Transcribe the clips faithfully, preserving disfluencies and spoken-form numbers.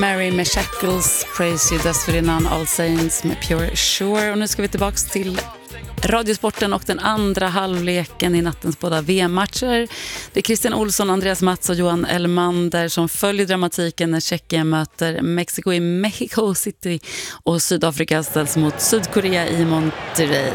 Mary med Shackles, Praise You, dessförinnan All Saints med Pure Sure. Och nu ska vi tillbaka till Radiosporten och den andra halvleken i nattens båda V M-matcher. Det är Christian Olsson, Andreas Mats och Johan Elmander som följer dramatiken när Tjeckien möter Mexiko i Mexico City och Sydafrika ställs mot Sydkorea i Monterrey.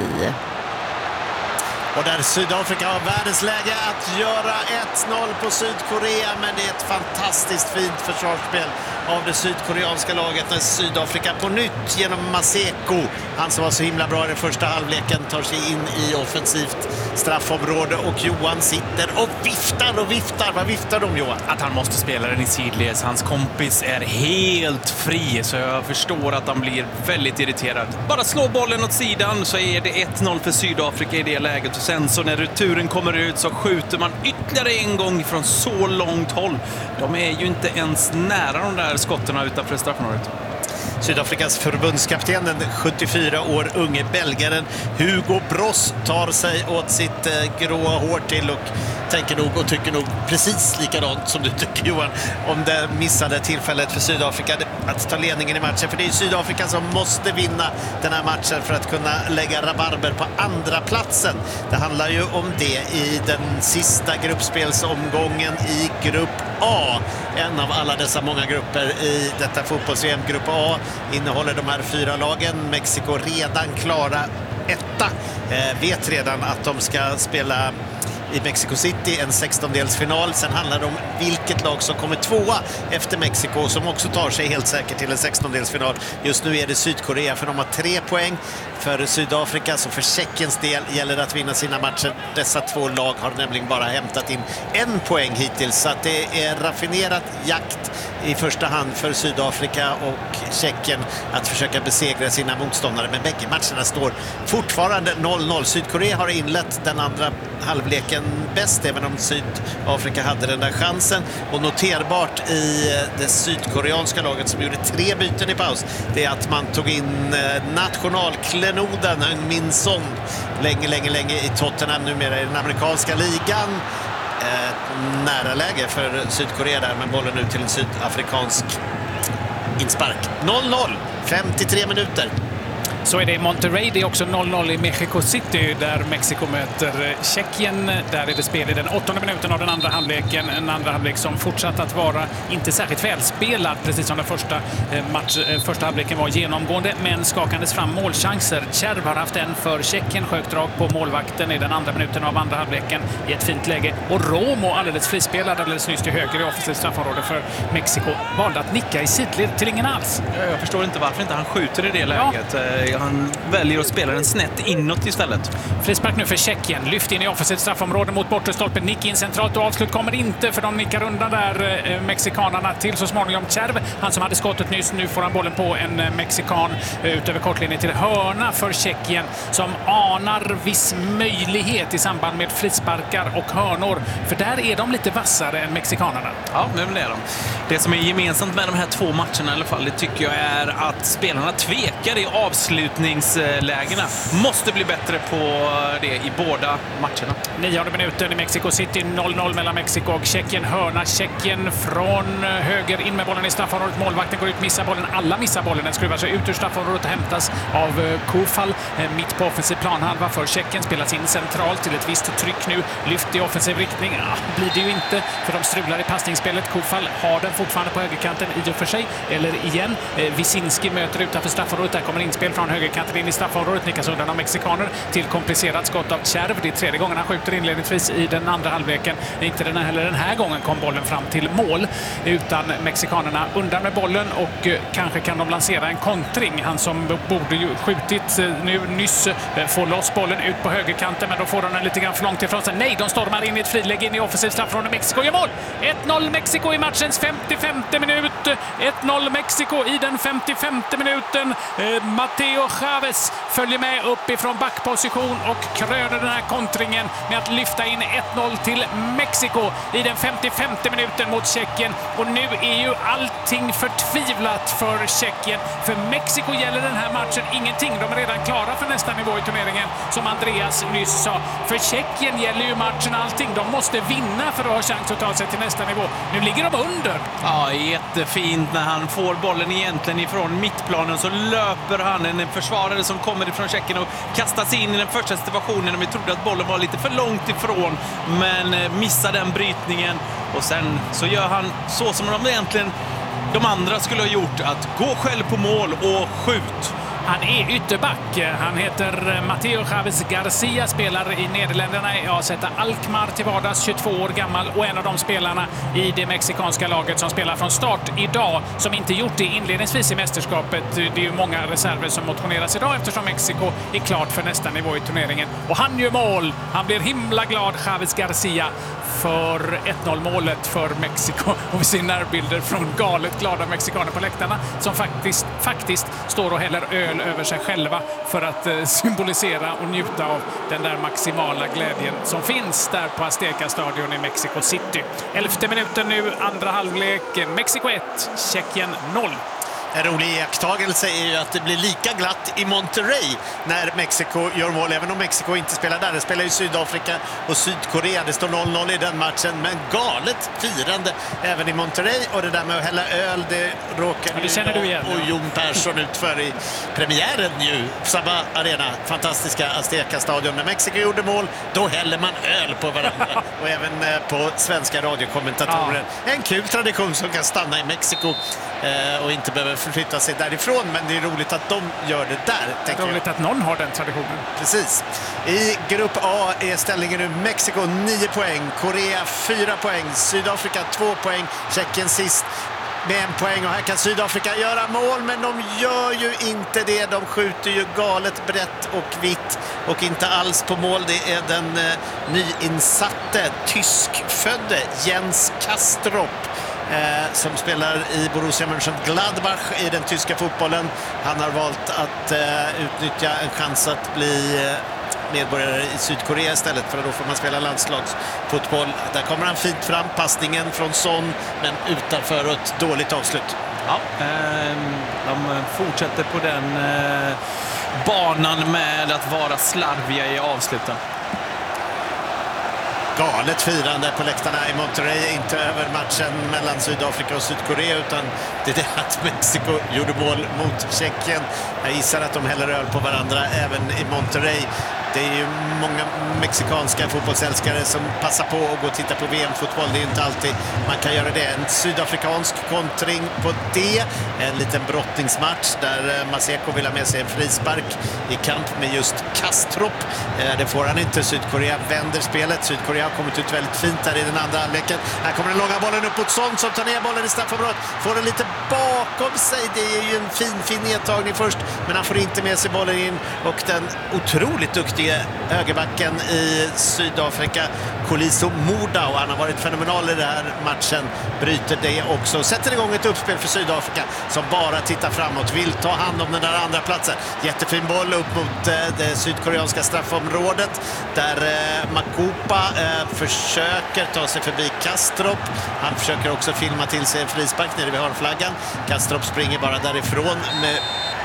Och där Sydafrika har världens läge att göra ett noll på Sydkorea, men det är ett fantastiskt fint försvarsspel av det sydkoreanska laget när Sydafrika på nytt genom Maseko, han som var så himla bra i den första halvleken, tar sig in i offensivt straffområde och Johan sitter och viftar och viftar. Vad viftar de, Johan? Att han måste spela den i sidleds. Hans kompis är helt fri, så jag förstår att han blir väldigt irriterad. Bara slå bollen åt sidan så är det ett noll för Sydafrika i det läget. Och sen så när returen kommer ut så skjuter man ytterligare en gång från så långt håll. De är ju inte ens nära de där skotterna utanför straffområdet. Sydafrikas förbundskapten, den sjuttiofyra år unge belgaren Hugo Bross, tar sig åt sitt eh, gråa hår till och tänker nog och tycker nog precis likadant som du tycker, Johan, om det missade tillfället för Sydafrika att ta ledningen i matchen. För det är Sydafrika som måste vinna den här matchen för att kunna lägga rabarber på andra platsen. Det handlar ju om det i den sista gruppspelsomgången i grupp A. En av alla dessa många grupper i detta fotbolls-V M. Grupp A innehåller de här fyra lagen. Mexiko redan klara etta. Eh, vet redan att de ska spela i Mexico City en sextondelsfinal. Sen handlar det om vilket lag som kommer tvåa efter Mexiko, som också tar sig helt säkert till en sextondelsfinal. Just nu är det Sydkorea, för de har tre poäng. För Sydafrika, så för Tjeckiens del gäller det att vinna sina matcher. Dessa två lag har nämligen bara hämtat in en poäng hittills, så att det är raffinerat jakt i första hand för Sydafrika och Tjeckien att försöka besegra sina motståndare. Men bägge matcherna står fortfarande noll noll. Sydkorea har inlett den andra halvleken bäst, även om Sydafrika hade den där chansen. Och noterbart i det sydkoreanska laget som gjorde tre byten i paus, det är att man tog in nationalklenoden Min Son länge, länge, länge i Tottenham, numera i den amerikanska ligan. Eh, nära läge för Sydkorea där, men bollen ut till en sydafrikansk inspark. noll noll, femtiotre minuter. Så är det i Monterrey. Det är också noll noll i Mexico City där Mexiko möter Tjeckien. Där är det spel i den åttonde minuten av den andra halvleken. En andra halvlek som fortsatt att vara inte särskilt välspelad, precis som den första, match, första halvleken var genomgående, men skakandes fram målchanser. Kärv har haft en för Tjeckien, skökt drag på målvakten i den andra minuten av andra halvleken i ett fint läge. Och Romo, alldeles frispelad alldeles nyss till höger i offensivt straffområde för Mexiko, valde att nicka i sidled till ingen alls. Jag förstår inte varför inte han skjuter i det läget. Ja. Han väljer att spela den snett inåt istället. Frispark nu för Tjeckien. Lyft in i offensivt straffområde mot bortre stolpen. Nick in centralt och avslut kommer inte, för de nickar undan där eh, mexikanerna till så småningom Kärv. Han som hade skottet nyss, nu får han bollen på en eh, mexikan eh, utöver kortlinjen till hörna för Tjeckien, som anar viss möjlighet i samband med frisparkar och hörnor. För där är de lite vassare än mexikanerna. Ja, men det är de. Det som är gemensamt med de här två matcherna i alla fall, det tycker jag är att spelarna tvekar i avslutningslägena. Måste bli bättre på det i båda matcherna. Nionde minuten i Mexico City, noll noll mellan Mexiko och Tjeckien. Hörna Tjeckien från höger in med bollen i straffområdet. Målvakten går ut, missar bollen. Alla missar bollen. Den skruvar sig ut ur straffområdet och hämtas av Kufal mitt på offensiv planhalva för Tjeckien. Spelas in centralt till ett visst tryck nu. Lyft i offensiv riktning. Ja, blir det ju inte, för de strular i passningsspelet. Kufal har den fortfarande på högerkanten i och för sig. Eller igen. Wisinski möter utanför straffområdet. Där kommer inspel från högerkanten in i straffområdet. Nickas undan av mexikaner till komplicerat skott av Kärv. Det är tredje gången han skjuter inledningsvis i den andra halvleken. Inte den här, heller den här gången kom bollen fram till mål, utan mexikanerna undan med bollen, och kanske kan de lansera en kontring. Han som borde ju skjutit nu nyss får loss bollen ut på högerkanten, men då får de den lite grann för långt ifrån sig. Nej, de stormar in i ett friläge in i offensiv straffområde. Mexiko gör mål! ett noll Mexiko i matchens femtiofemte minut. ett noll Mexiko i den femtiofemte minuten. Eh, Mateo Chavez följer med uppifrån backposition och kröner den här kontringen med att lyfta in ett noll till Mexiko i den femtiofemte minuten mot Tjeckien. Och nu är ju allting förtvivlat för Tjeckien. För Mexiko gäller den här matchen ingenting. De är redan klara för nästa nivå i turneringen, som Andreas nyss sa. För Tjeckien gäller ju matchen allting. De måste vinna för att ha chans att ta sig till nästa nivå. Nu ligger de under Ja, jättefint när han får bollen egentligen ifrån mittplanen så löper han en försvarare som kommer ifrån Tjeckien och kastar sig in i den första situationen och vi trodde att bollen var lite för långt ifrån men missar den brytningen och sen så gör han så som de egentligen de andra skulle ha gjort, att gå själv på mål och skjut. Han är ytterback. Han heter Mateo Chavez Garcia, spelar i Nederländerna i A Z Alkmaar till vardags, tjugotvå år gammal och en av de spelarna i det mexikanska laget som spelar från start idag, som inte gjort det inledningsvis i mästerskapet. Det är ju många reserver som motioneras idag eftersom Mexiko är klart för nästa nivå i turneringen. Och han gör mål! Han blir himla glad, Chavez Garcia, för ett noll-målet för Mexiko. Och vi ser närbilder från galet glada mexikaner på läktarna som faktiskt, faktiskt står och häller öl över sig själva för att eh, symbolisera och njuta av den där maximala glädjen som finns där på Azteca-stadion i Mexico City. Elfte minuten nu, andra halvlek. Mexiko ett, Tjeckien noll. En rolig iakttagelse är ju att det blir lika glatt i Monterrey när Mexiko gör mål, även om Mexiko inte spelar där. Det spelar ju Sydafrika och Sydkorea. Det står noll noll i den matchen, men galet firande även i Monterrey. Och det där med att hälla öl, det råkar ja, det känner du igen, och Jon Persson ut för i premiären ju. Samma arena, fantastiska Azteca-stadion. När Mexiko gjorde mål, då häller man öl på varandra. Och även på svenska radiokommentatorer. Ja. En kul tradition som kan stanna i Mexiko eh, och inte behöver förflytta sig därifrån, men det är roligt att de gör det där. Det är roligt jag. Att någon har den traditionen. Precis. I grupp A är ställningen nu Mexiko nio poäng, Korea fyra poäng, Sydafrika två poäng, Tjeckien sist med en poäng och här kan Sydafrika göra mål, men de gör ju inte det. De skjuter ju galet brett och vitt och inte alls på mål. Det är den eh, nyinsatte tyskfödde Jens Kastrup Eh, som spelar i Borussia Mönchengladbach i den tyska fotbollen. Han har valt att eh, utnyttja en chans att bli eh, medborgare i Sydkorea istället, för då får man spela landslagsfotboll. Där kommer han fint fram, passningen från Son, men utanför ett dåligt avslut. Ja, eh, de fortsätter på den eh, banan med att vara slarviga i avsluten. Galet firande på läktarna i Monterrey, inte över matchen mellan Sydafrika och Sydkorea, utan det är det att Mexiko gjorde mål mot Tjeckien. Jag gissar att de häller öl på varandra även i Monterrey. Det är ju många mexikanska fotbollsälskare som passar på att gå och titta på V M-fotboll. Det är ju inte alltid man kan göra det. En sydafrikansk kontring på det. En liten brottningsmatch där Maseko vill ha med sig en frispark i kamp med just Kastrup. Det får han inte. Sydkorea vänder spelet. Sydkorea har kommit ut väldigt fint där i den andra halvleken. Här kommer den långa bollen upp mot Son som tar ner bollen i straffområdet. Får den lite bakom sig. Det är ju en fin, fin nedtagning först. Men han får inte med sig bollen in. Och den otroligt duktiga högerbacken i Sydafrika, Koliso Moda, och han har varit fenomenal i den här matchen, bryter det också. Sätter igång ett uppspel för Sydafrika som bara tittar framåt, vill ta hand om den där andra platsen. Jättefin boll upp mot eh, det sydkoreanska straffområdet där eh, Makupa eh, försöker ta sig förbi Kastrup. Han försöker också filma till sig en frispark nere vid hörnflaggan. Kastrup springer bara därifrån med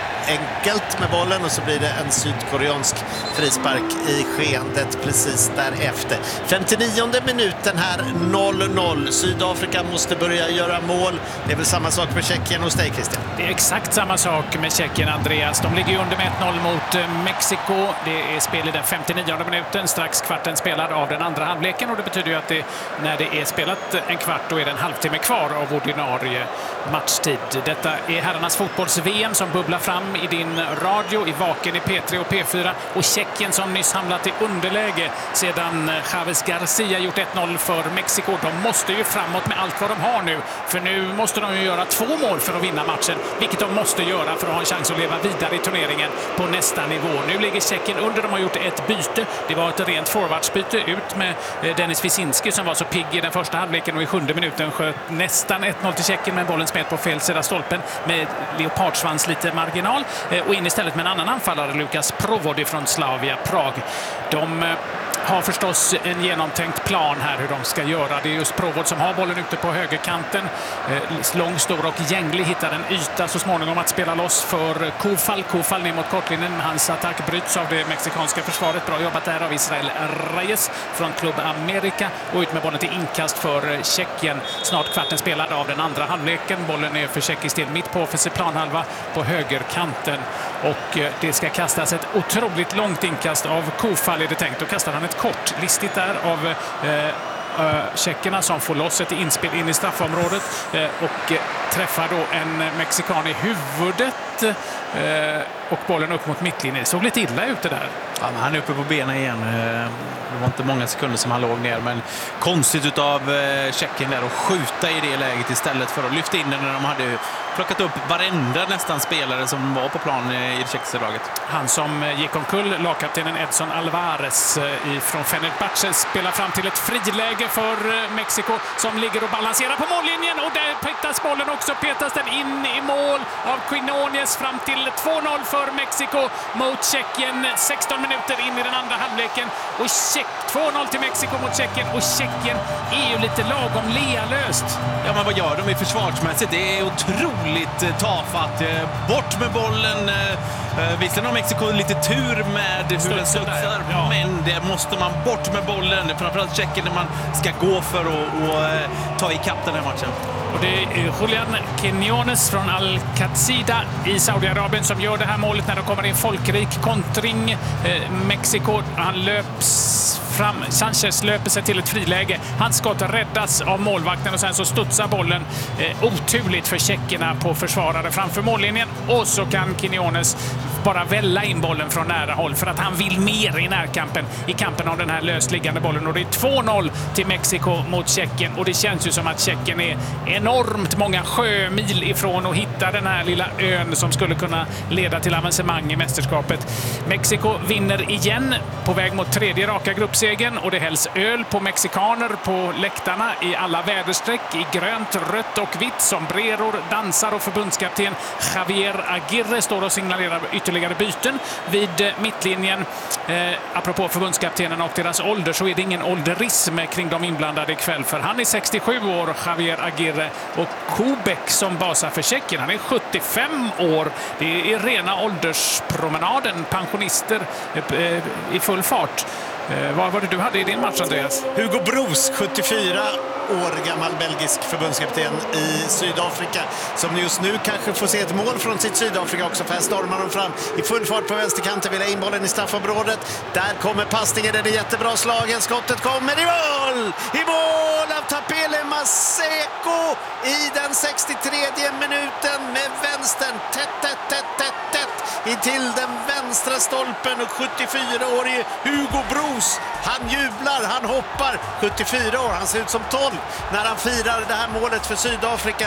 enkelt med bollen och så blir det en sydkoreansk frispark i skeendet precis därefter. femtionionde minuten här, noll noll. Sydafrika måste börja göra mål. Det är väl samma sak med Tjeckien hos dig, Christian? Det är exakt samma sak med Tjeckien, Andreas. De ligger ju under med ett noll mot Mexiko. Det är spel i den femtionionde minuten, strax kvarten spelad av den andra halvleken, och det betyder ju att det, när det är spelat en kvart, då är det en halvtimme kvar av ordinarie matchtid. Detta är herrarnas fotbolls-V M som bubblar fram i din radio, i Vaken, i P tre och P fyra, och Tjeckien som nyss hamnat i underläge sedan Chavez Garcia gjort ett noll för Mexiko. De måste ju framåt med allt vad de har nu, för nu måste de ju göra två mål för att vinna matchen, vilket de måste göra för att ha en chans att leva vidare i turneringen på nästa nivå. Nu ligger Tjeckien under, de har gjort ett byte. Det var ett rent forwardsbyte ut med Denis Wisinski som var så pigg i den första halvleken, och i sjunde minuten sköt nästan ett noll till Tjeckien, men bollen smet på fel sida stolpen med leopardsvans lite marginal, och in istället med en annan anfallare, Lukas Provodi från Slavia Prag. De har förstås en genomtänkt plan här hur de ska göra. Det är just Provod som har bollen ute på högerkanten. Eh, lång, stor och gänglig, hittar en yta så småningom att spela loss för Kofal. Kofal ner mot kortlinjen. Hans attack bryts av det mexikanska försvaret. Bra jobbat där av Israel Reyes från Club America. Och ut med bollen till inkast för Tjeckien. Snart kvarten spelad av den andra halvleken. Bollen är för tjeckisk del mitt på offensiv planhalva på högerkanten. Och eh, det ska kastas ett otroligt långt inkast av Kofal är det tänkt. Då kastar han ett kort. Listigt där av eh, uh, tjeckerna som får loss ett inspel in i straffområdet uh, och uh, träffar då en mexikan i huvudet uh, och bollen upp mot mittlinjen. Såg lite illa ut det där. Ja, men han är uppe på benen igen. Det var inte många sekunder som han låg ner, men konstigt utav Tjeckien där att skjuta i det läget istället för att lyfta in den när de hade plockat upp varenda nästan spelare som var på plan i det tjeckiska laget. Han som gick omkull, lagkaptenen Edson Alvarez från Fenerbahce, spelar fram till ett friläge för Mexiko som ligger och balanserar på mållinjen, och där petas bollen också, petas den in i mål av Quinones fram till två noll för Mexiko mot Tjeckien. sexton minuter in i den andra halvleken och två noll till Mexiko mot Tjeckien, och Tjeckien är ju lite lagom lealöst. Ja, men vad gör de i försvarsmässigt? Det är otroligt tafatt. Bort med bollen. Visserligen har Mexiko lite tur med hur den studsar, ja. Men det måste man bort med bollen. Framförallt Tjeckien när man ska gå för att och, ta i kapp den här matchen. Och det är Julian Quinones från Al-Qatsida i Saudiarabien som gör det här målet när det kommer in folkrik kontring. Eh, Mexiko, han löps fram. Sanchez löper sig till ett friläge. Hans skott räddas av målvakten och sen så studsar bollen eh, oturligt för tjeckerna på försvarare framför mållinjen. Och så kan Quinones bara välla in bollen från nära håll för att han vill mer i närkampen, i kampen om den här lösliggande bollen. Och det är två noll till Mexiko mot Tjeckien, och det känns ju som att Tjeckien är enormt många sjömil ifrån att hitta den här lilla ön som skulle kunna leda till avancemang i mästerskapet. Mexiko vinner igen på väg mot tredje raka gruppsegen, och det hälls öl på mexikaner på läktarna i alla väderstreck, i grönt, rött och vitt. Sombreror dansar och förbundskapten Javier Aguirre står och signalerar ytterligare byten vid mittlinjen. Eh, apropå förbundskaptenen och deras ålder, så är det ingen ålderism kring de inblandade ikväll, för han är sextiosju år, Javier Aguirre, och Kubek som basar för Tjeckien, han är sjuttiofem år. Det är rena ålderspromenaden, pensionister eh, i full fart. Eh, vad var det du hade i din match, Andreas? Hugo Broos, sjuttiofyra år gammal belgisk förbundskapten i Sydafrika, som just nu kanske får se ett mål från sitt Sydafrika också, för här stormar de fram i full fart på vänsterkanten, vill ha in bollen i straffområdet. Där kommer passningen, det är jättebra slagen, skottet kommer i mål! I mål av Tapele Maseko i den sextiotredje minuten med vänstern, tätt, tätt, tätt, tätt, tätt in till den vänstra stolpen, och sjuttiofyraårige Hugo Broos, han jublar, han hoppar, sjuttiofyra år, han ser ut som tolv när han firar det här målet för Sydafrika,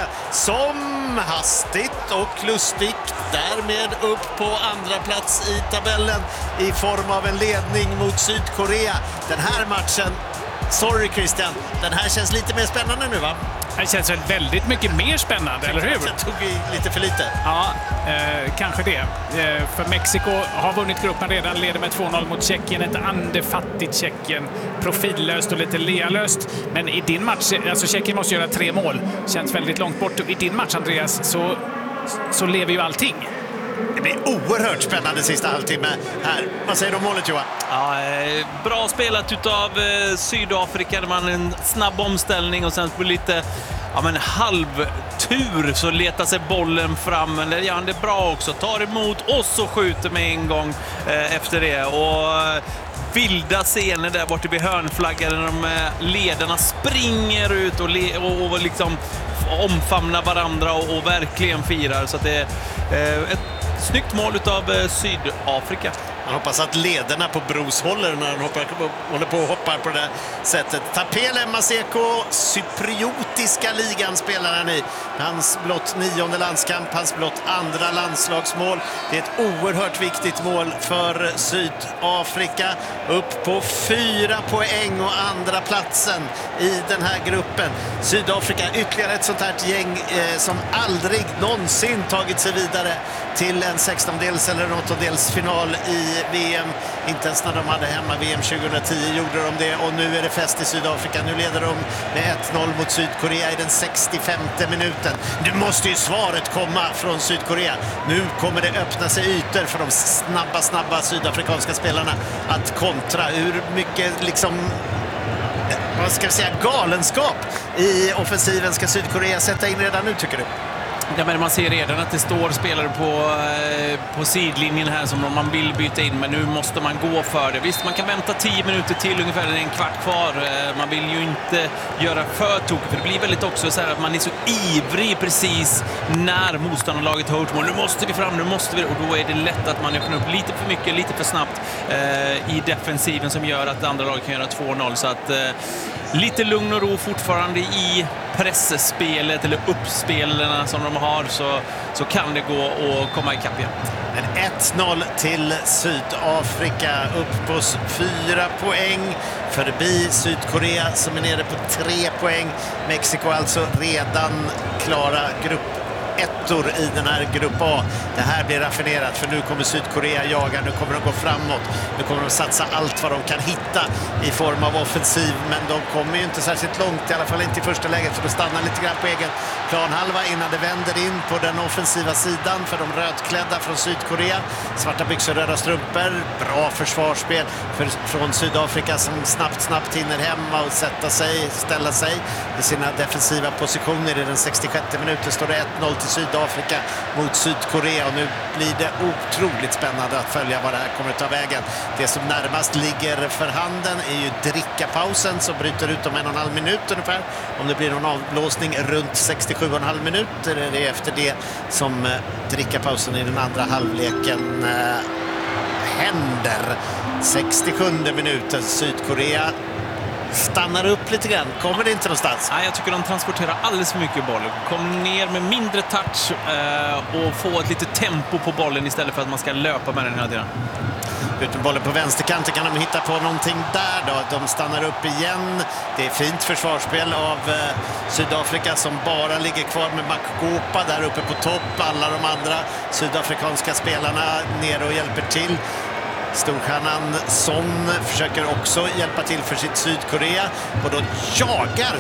som hastigt och lustigt därmed upp på andra plats i tabellen i form av en ledning mot Sydkorea. Den här matchen, sorry Christian, den här känns lite mer spännande nu, va? Det känns väl väldigt mycket mer spännande, eller hur? Jag tog vi lite för lite. Ja, eh, kanske det. Eh, för Mexiko har vunnit gruppen redan, leder med två noll mot Tjeckien. Ett andefattigt Tjeckien. Profillöst och lite lealöst. Men i din match, alltså Tjeckien måste göra tre mål. Känns väldigt långt bort. I din match, Andreas, så, så lever ju allting. Det blir oerhört spännande sista halvtimme här. Vad säger du om målet, Johan? Ja, bra spelat utav Sydafrika. Det var en snabb omställning och sen på lite ja, men halvtur så letar sig bollen fram. Men det gör han det bra också. Tar emot och så skjuter med en gång eh, efter det. Och vilda scener där borta vid hörnflaggan när de ledarna springer ut och, le och, och liksom omfamnar varandra och, och verkligen firar. Så att det är eh, ett snyggt mål utav eh, Sydafrika. Man hoppas att lederna på Broos håller när han hoppar, håller på och hoppar på det där sättet. Tapele Maseko, cypriotiska ligan spelar han i. Hans blott nionde landskamp, hans blott andra landslagsmål. Det är ett oerhört viktigt mål för Sydafrika. Upp på fyra poäng och andra platsen i den här gruppen. Sydafrika, ytterligare ett sånt här gäng eh, som aldrig någonsin tagit sig vidare till en sextondels eller en åttondels final i i V M. Inte ens när de hade hemma V M tjugohundratio gjorde de det, och nu är det fest i Sydafrika. Nu leder de med ett noll mot Sydkorea i den sextiofemte minuten. Nu måste ju svaret komma från Sydkorea. Nu kommer det öppna sig ytor för de snabba, snabba sydafrikanska spelarna att kontra. Hur mycket liksom, vad ska vi säga, galenskap i offensiven ska Sydkorea sätta in redan nu, tycker du? Ja, men man ser redan att det står spelare på, eh, på sidlinjen här som man vill byta in, men nu måste man gå för det. Visst, man kan vänta tio minuter till, ungefär en kvart kvar. Eh, man vill ju inte göra för tokigt, för det blir väldigt också så här att man är så ivrig precis när motståndarlaget har hört mål. Nu måste vi fram, nu måste vi, och då är det lätt att man öppnar upp lite för mycket, lite för snabbt eh, i defensiven som gör att andra lag kan göra två noll. Så att eh, lite lugn och ro fortfarande i pressspelet eller uppspelarna som de har, så, så kan det gå att komma ikapp igen. En ett noll till Sydafrika, upp på fyra poäng förbi Sydkorea som är nere på tre poäng. Mexiko alltså redan klara grupp ettor i den här grupp A. Det här blir raffinerat, för nu kommer Sydkorea jaga, nu kommer de gå framåt, nu kommer de satsa allt vad de kan hitta i form av offensiv, men de kommer ju inte särskilt långt, i alla fall inte i första läget, för de stannar lite grann på egen planhalva innan det vänder in på den offensiva sidan för de rödklädda från Sydkorea. Svarta byxor, röda strumpor, bra försvarsspel för, från Sydafrika som snabbt, snabbt hinner hemma och sätta sig, ställa sig i sina defensiva positioner. I den sextiosjätte minuten står det ett noll till Sydafrika mot Sydkorea, och nu blir det otroligt spännande att följa vad det här kommer att ta vägen. Det som närmast ligger för handen är ju drickapausen som bryter ut om en och en halv minut ungefär. Om det blir någon avblåsning runt sextiosju och en halv minut är det efter det som drickapausen i den andra halvleken äh, händer. sextiosjunde minuten, Sydkorea stannar upp lite grann. Kommer det inte någonstans? Nej, jag tycker de transporterar alldeles för mycket boll. Kom ner med mindre touch eh, och få ett lite tempo på bollen istället för att man ska löpa med den hela tiden. Utan bollen på vänsterkanten kan de hitta på någonting där då. De stannar upp igen. Det är fint försvarsspel av eh, Sydafrika som bara ligger kvar med Makopa där uppe på topp. Alla de andra sydafrikanska spelarna nere och hjälper till. Storstjärnan Son försöker också hjälpa till för sitt Sydkorea, och då jagar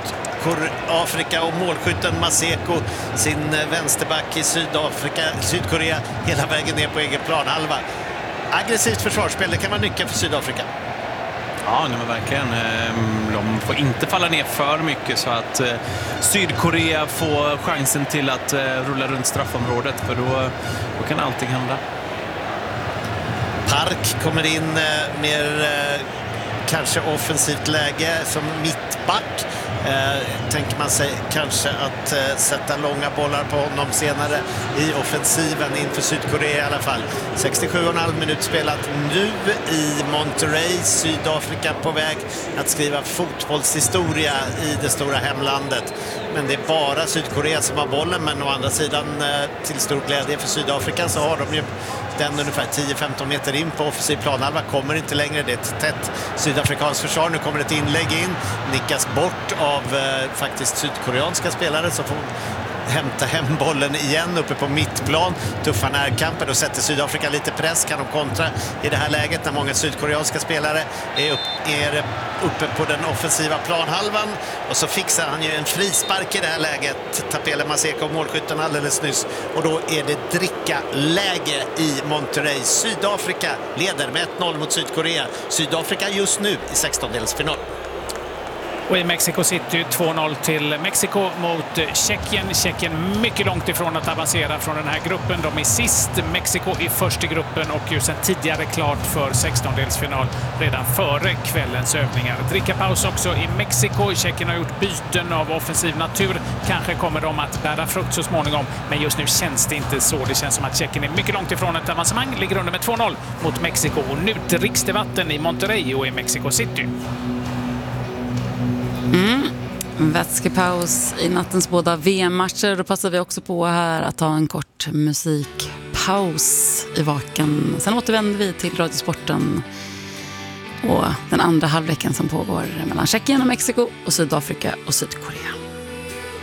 Sydafrika och målskytten Maseko sin vänsterback i Sydafrika, Sydkorea hela vägen ner på egen planhalva. Aggressivt försvarsspel, det kan vara nyckeln för Sydafrika. Ja, nej, men verkligen. De får inte falla ner för mycket så att Sydkorea får chansen till att rulla runt straffområdet, för då, då kan allting hända. Park kommer in eh, mer eh, kanske offensivt läge som mittback. Eh, tänker man sig kanske att eh, sätta långa bollar på honom senare i offensiven inför Sydkorea i alla fall. sextiosju och en halv minut spelat nu i Monterrey. Sydafrika på väg att skriva fotbollshistoria i det stora hemlandet. Men det är bara Sydkorea som har bollen, men å andra sidan eh, till stor glädje för Sydafrika så har de ju den ungefär tio femton meter in på offensiv planhalva, kommer inte längre. Det är ett tätt sydafrikanskt försvar. Nu kommer ett inlägg in, nickas bort av eh, faktiskt sydkoreanska spelare som får hämta hem bollen igen uppe på mittplan. Tuffa närkamper, då sätter Sydafrika lite press. Kan de kontra i det här läget när många sydkoreanska spelare är, upp, är uppe på den offensiva planhalvan, och så fixar han ju en frispark i det här läget, Tapele Maseko, målskytten alldeles nyss, och då är det dricka läge i Monterrey. Sydafrika leder med ett noll mot Sydkorea. Sydafrika just nu i sextondelsfinal. Och i Mexico City två noll till Mexiko mot Tjeckien. Tjeckien mycket långt ifrån att avancera från den här gruppen. De är sist, Mexiko är först i gruppen och ju sedan tidigare klart för sextondelsfinal redan före kvällens övningar. Drickapaus också i Mexiko. Tjeckien har gjort byten av offensiv natur. Kanske kommer de att bära frukt så småningom, men just nu känns det inte så. Det känns som att Tjeckien är mycket långt ifrån ett avancemang. Ligger under med två noll mot Mexiko, och nu dricks det vatten i Monterrey och i Mexico City. Mm. Vätskepaus i nattens båda V M-matcher. Då passar vi också på här att ta en kort musikpaus i vaken. Sen återvänder vi till Radiosporten och den andra halvleken som pågår mellan Tjeckien och Mexiko och Sydafrika och Sydkorea.